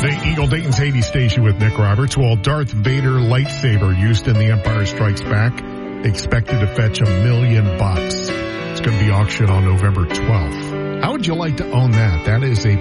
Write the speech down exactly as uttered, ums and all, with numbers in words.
The Eagle Dayton's eighty station with Nick Roberts. Well, Darth Vader lightsaber used in The Empire Strikes Back expected to fetch a million bucks. It's going to be auctioned on November twelfth. How would you like to own that? That is a